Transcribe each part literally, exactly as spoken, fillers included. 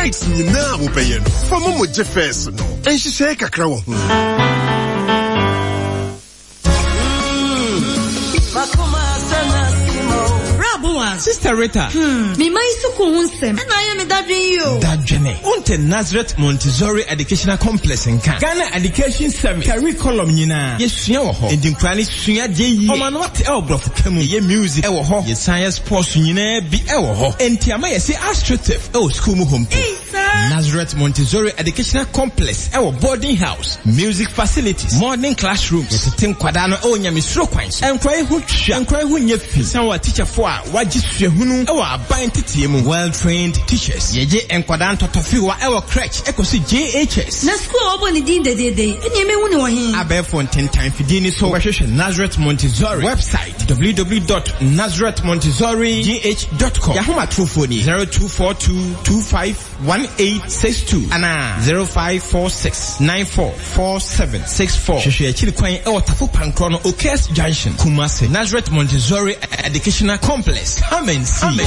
breaks nyinaa wo bɛyɛ no. Fa momo je first no. Enhyehyɛ kakra wo ho. Sister Rita. Hmm. Me mai suku hunsem. Na ya me dadwen yo. Dadwene. Unte Nazareth Montessori Educational Complex nka. Ghana Education Service. Curriculum nyina. Yesua wo ho. Endinkwa ne sua je yi. Oma no what elbrofo kamu. Ye music e wo ho. Ye science sports nyina bi e wo ho. Enti ama ye say astroturf e wo school mu home. Nazareth Montessori Educational Complex e wo boarding house, music facilities, modern classrooms. Yetetem kwada no e wo nyamesuro kwan. Enkwae hu twa. Enkwae hu nya fi. San wa teacher for a wagisuehunu e wo aban tetie mu. Well trained teachers. Yeje enkwada ntotofi wa e wo crèche e kosi J H S. Na school obo ni din de de de. Eni me hu ni wo hin. Abefo ntentan fidini so wahwehwe Nazareth Montessori website w w w dot nazareth montessori g h dot com. Yahoo phone zero two four two two five one eight six two ana zero five four six nine four four seven six four. Sheshe achiri kwan e otafo pankro no Okes Junction, Kumasi. Nazareth Montessori Educational Complex. Come and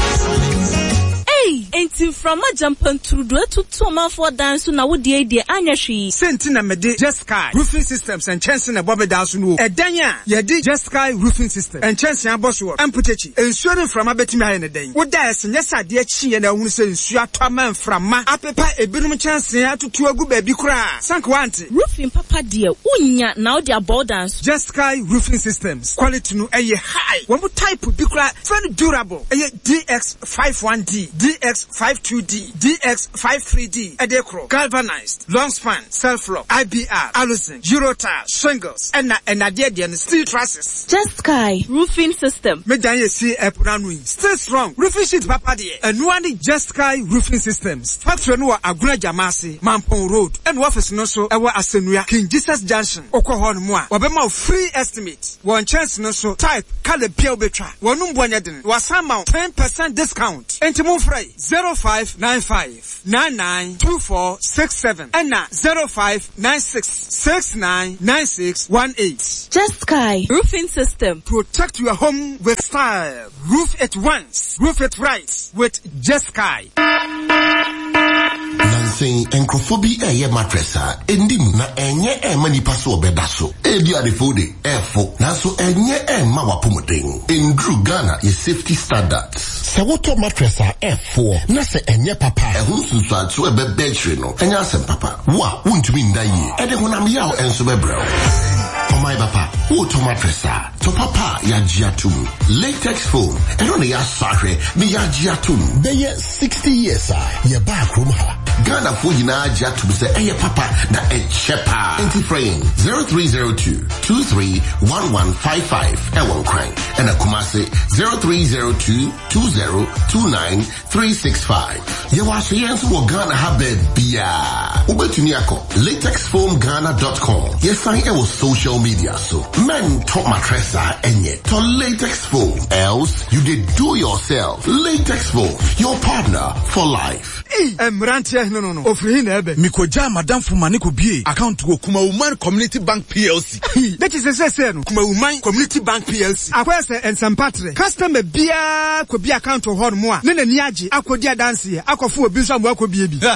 see. Hey, enti from a jumpan through to two man for dance na wo die die anyashi. Sentina mede Just Sky Roofing Systems and Chance na bobe dance no. Edanya ye di Just Sky Roofing System and Chance aboso amputechi. Ensuring from abetimi ha ne den. Wo da ese nyesa de achi ye na hu se ensu atoma mframa apepa ebinum Chance atutu agu ba bi kura. Sank wante. Roofing papa de unya na wo di abundance. Just Sky Roofing Systems. Quality no eye high. Wo mo type bi kura very durable. Eye D X fifty-one D. D X fifty-two D, D X fifty-three D, Edecro, galvanized, long span, self-lock, I B R, alusin, Eurotile, shingles, and na and na steel trusses. Just Sky Roofing System. Me danye see epunanui. Stay strong. Roofing sheet papa die. And one Just Sky Roofing Systems. Factory no Aguna Jamasi, Mampong Road, and office no so ewa Asenuya, King Jesus Junction, Okohon Moa. Wabema free estimate. One chance no so type Kale Pio Betra. Wanum Bwanyaden. Wasama ten percent discount. Entimu Frey. zero five nine five nine nine two four six seven and na zero five nine six six nine nine six one eight. Just Sky Roofing System. Protect your home with style. Roof it once, roof it right with Just Sky. Nansing encrophobi eye matressa endim na enye e manipa so obeda so ebi adefode efo na so enye e ma wapomoden endru Ghana ye safety standards se woto matressa efo na se enye papa ehun sunsu atu ebe betri no enya asem papa wa wuntumi ndayi e de honam yaw enso bebrel for my papa woto matressa to papa ya giatum latex foam eno ne ya sahwe ne ya giatum be ye sixty years ah ye back room ha Ghana for yina giatum se eye papa na e chepa anti-frame zero three zero two two three one one five five e won crime and a Kumasi zero three zero two two zero two nine three six five. Ye was yes wo Ghana habe bia ubetumi akọ latex foam ghana dot com. Yes sign e was social media so men top matressa enye to latex foam else you did do yourself. Latex foam, your partner for life. Hey, Emrantia no no no. Ofri na ebe. Mikoja madam Fumani ko bie account go Kuma Woman Community Bank P L C. That is a say no. Kuma Woman Community Bank P L C. Akwese ensempatre. Customer bia ko bia account ho no mo a. Ne na ni age akodi adanse ye. Akofo obi nso am akobie bi.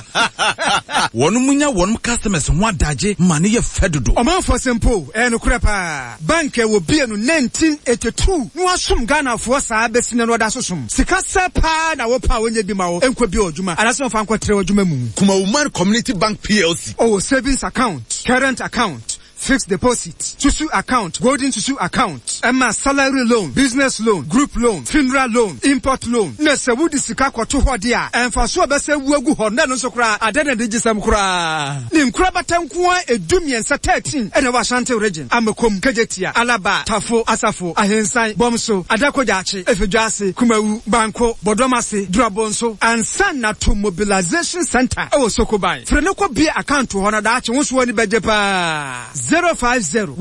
Wonu munya wonu customers ho adaje mane ye fedodo. Omanfo simple e no kure pa. Bank e wo bie no nineteen eighty-two. No asum Ghana fo saa besine no da sosum. Sika sepa na wo pa wonye bi ma wo. Enko bi odwuma. Anaso fa nkotre odwuma mu. Kuma Woman Community Bank P L C. Oh, savings account, current account, fixed deposit, Tusu account, golden Tusu account, Emma salary loan, business loan, group loan, funeral loan, import loan. Nese wudi sika kwa tuho dia. Enfasua bese uwegu honda nonso kura. Adene dijisem kura. Ni mkura batankuwa edumi ensa thirteen. Ene wa Ashanti region. Amekom, Kejetia, Alaba, Tafo, Asafo, Ahensai, Bomso, Adako Jachi, Efejuasi, Kumewu, Banko, Bodomasi, Drabonso, and Sana to Mobilization Center. Ewo Sokobai. Frenoko be account to honor dachi. Wonsu wani bejepa. zero five zero